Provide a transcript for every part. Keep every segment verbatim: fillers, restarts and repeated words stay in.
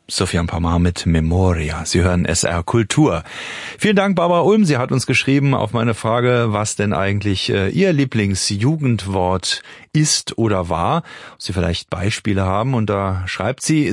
Sofian Pamar mit Memoria. Sie hören S R Kultur. Vielen Dank, Barbara Ulm. Sie hat uns geschrieben auf meine Frage, was denn eigentlich äh, Ihr Lieblingsjugendwort ist oder war. Ob Sie vielleicht Beispiele haben. Und da schreibt sie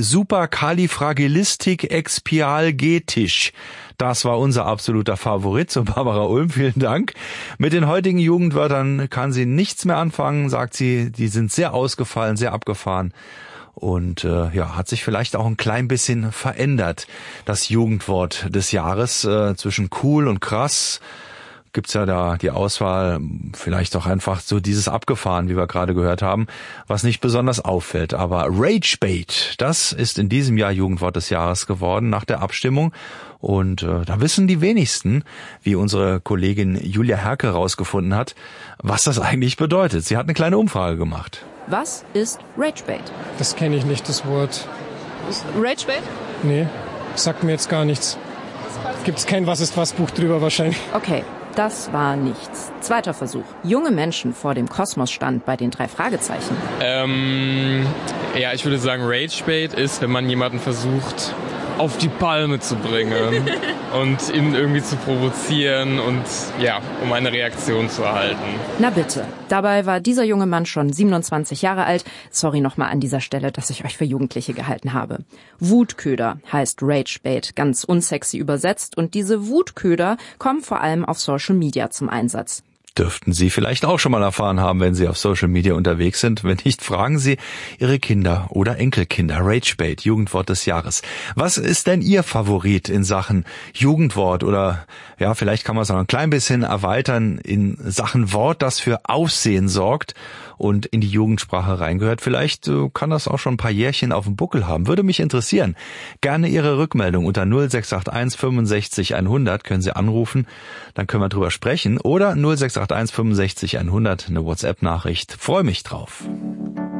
Superkalifragilistikexpialgetisch. Das war unser absoluter Favorit. So, Barbara Ulm, vielen Dank. Mit den heutigen Jugendwörtern kann sie nichts mehr anfangen, sagt sie. Die sind sehr ausgefallen, sehr abgefahren. Und äh, ja, hat sich vielleicht auch ein klein bisschen verändert. Das Jugendwort des Jahres äh, zwischen cool und krass gibt's ja da die Auswahl, vielleicht auch einfach so dieses Abgefahren, wie wir gerade gehört haben, was nicht besonders auffällt. Aber Ragebait, das ist in diesem Jahr Jugendwort des Jahres geworden nach der Abstimmung. Und äh, da wissen die wenigsten, wie unsere Kollegin Julia Herke rausgefunden hat, was das eigentlich bedeutet. Sie hat eine kleine Umfrage gemacht. Was ist Ragebait? Das kenne ich nicht, das Wort. Ragebait? Nee, sagt mir jetzt gar nichts. Gibt's kein Was-ist-was-Buch drüber wahrscheinlich. Okay, das war nichts. Zweiter Versuch. Junge Menschen vor dem Kosmosstand bei den drei Fragezeichen. Ähm, ja, ich würde sagen, Ragebait ist, wenn man jemanden versucht, auf die Palme zu bringen und ihn irgendwie zu provozieren und ja, um eine Reaktion zu erhalten. Na bitte. Dabei war dieser junge Mann schon siebenundzwanzig Jahre alt. Sorry nochmal an dieser Stelle, dass ich euch für Jugendliche gehalten habe. Wutköder heißt Ragebait, ganz unsexy übersetzt. Und diese Wutköder kommen vor allem auf Social Media zum Einsatz. Dürften Sie vielleicht auch schon mal erfahren haben, wenn Sie auf Social Media unterwegs sind. Wenn nicht, fragen Sie Ihre Kinder oder Enkelkinder. Ragebait, Jugendwort des Jahres. Was ist denn Ihr Favorit in Sachen Jugendwort? Oder ja, vielleicht kann man es noch ein klein bisschen erweitern in Sachen Wort, das für Aufsehen sorgt und in die Jugendsprache reingehört. Vielleicht äh, kann das auch schon ein paar Jährchen auf dem Buckel haben. Würde mich interessieren. Gerne Ihre Rückmeldung unter null sechs acht eins fünfundsechzig hundert können Sie anrufen. Dann können wir drüber sprechen. Oder null sechs acht eins fünfundsechzig hundert, eine WhatsApp-Nachricht. Freue mich drauf.